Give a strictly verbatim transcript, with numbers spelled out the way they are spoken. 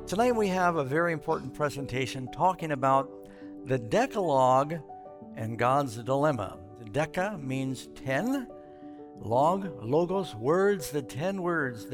Tonight we have a very important presentation talking about the Decalogue and God's dilemma. The Deca means ten, log, logos, words, the ten words